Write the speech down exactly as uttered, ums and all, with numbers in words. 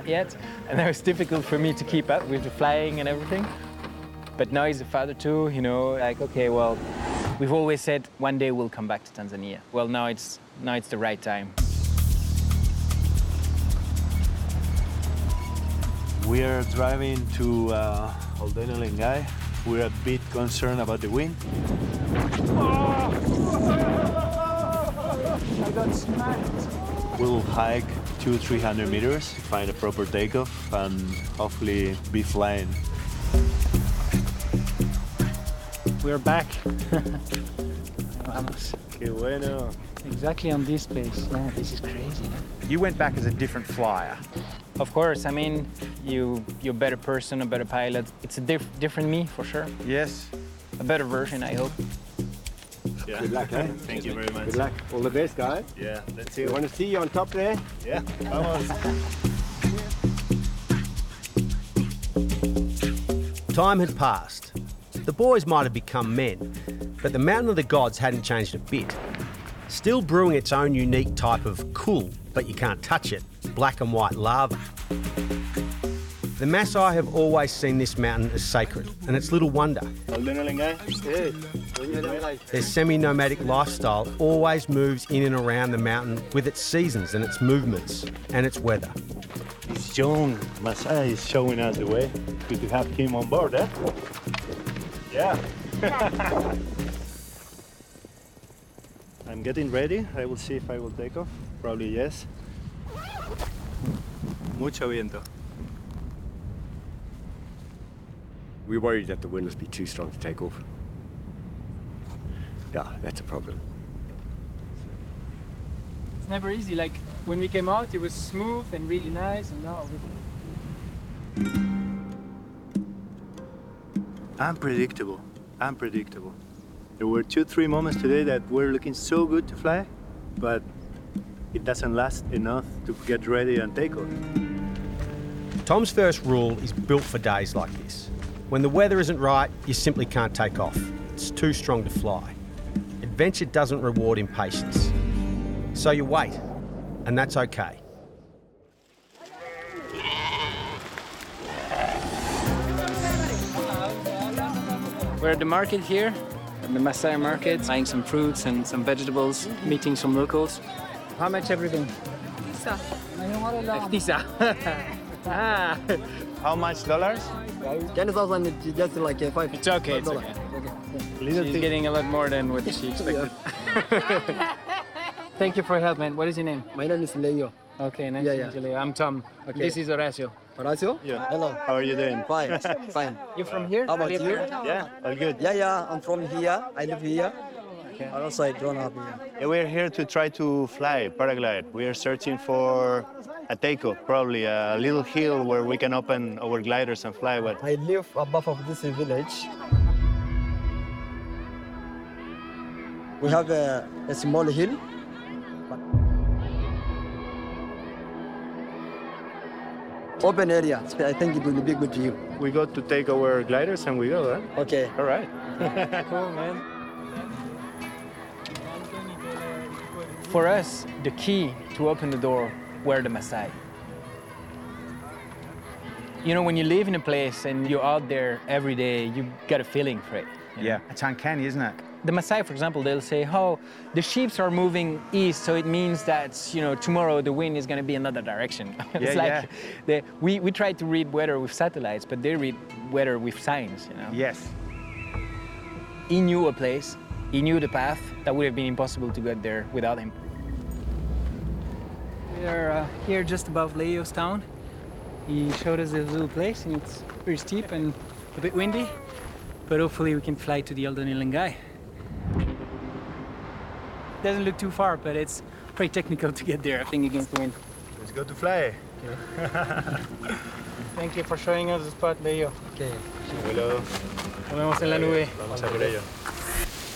yet, and it was difficult for me to keep up with the flying and everything. But now he's a father too, you know, like, okay, well, we've always said one day we'll come back to Tanzania. Well, now it's, now it's the right time. We are driving to uh, Aldea Lengai. We're a bit concerned about the wind. Oh! I got smacked. We'll hike two, three hundred meters to find a proper takeoff and hopefully be flying. We're back. Vamos. Qué bueno. Exactly on this place. Yeah, this is crazy. You went back as a different flyer. Of course, I mean, you, you're a better person, a better pilot. It's a diff different me, for sure. Yes. A better version, I hope. Yeah. Good luck, eh? Thank you very much. Good luck. All the best, guys. Yeah, let's see. I want to see you on top there. Yeah, vamos. Time had passed. The boys might have become men, but the Mountain of the Gods hadn't changed a bit. Still brewing its own unique type of cool, but you can't touch it, black and white lava. The Maasai have always seen this mountain as sacred, and it's little wonder. Their semi-nomadic lifestyle always moves in and around the mountain with its seasons and its movements and its weather. This young Maasai is showing us the way. Good to have him on board, eh? Yeah. I'm getting ready. I will see if I will take off. Probably yes. Mucho viento. We're worried that the wind must be too strong to take off. Yeah, that's a problem. It's never easy. Like, when we came out, it was smooth and really nice, and now Unpredictable. Unpredictable. There were two, three moments today that were looking so good to fly, but it doesn't last enough to get ready and take off. Tom's first rule is built for days like this. When the weather isn't right, you simply can't take off. It's too strong to fly. Adventure doesn't reward impatience. So you wait, and that's okay. we're at the market here, at the Maasai market, buying some fruits and some vegetables, meeting some locals. How much everything? Tisa. Tisa. Ah. How much dollars? ten thousand, it's just like uh, five. It's okay, it's okay. Little She's thing. getting a lot more than what she expected. Thank you for your help, man. What is your name? My name is Leo. Okay, nice Yeah, to yeah. meet you, Leo. I'm Tom. Okay. This is Horacio. Horacio? Yeah. Hello. How are you doing? Fine, fine. You from here? How about Live you? here? Yeah, all good. Yeah, yeah, I'm from here. I live here. Okay. And also I grown up here. Yeah, we're here to try to fly, paraglide. We are searching for a takeoff, probably a little hill where we can open our gliders and fly. But I live above of this village. We have a, a small hill. Open area. I think it will be good to you. we got to take our gliders and we go, huh? Okay. All right. Cool, man. For us, the key to open the door were the Maasai. You know, when you live in a place and you're out there every day, you get a feeling for it. you know? Yeah, it's uncanny, isn't it? The Maasai, for example, they'll say, oh, the sheep are moving east, so it means that, you know, tomorrow the wind is going to be another direction. It's Yeah, like yeah. they, we, we try to read weather with satellites, but they read weather with signs, you know? Yes. He knew a place, he knew the path, that would have been impossible to get there without him. We are uh, here just above Leo's town. He showed us this little place, and it's pretty steep and a bit windy, but hopefully we can fly to the Aldea Lengai. Doesn't look too far, but it's pretty technical to get there, I think, against the wind. Let's go to fly. Thank you for showing us the spot, Leo. Okay. Hello. Nos vemos en la nube. Vamos a por ello.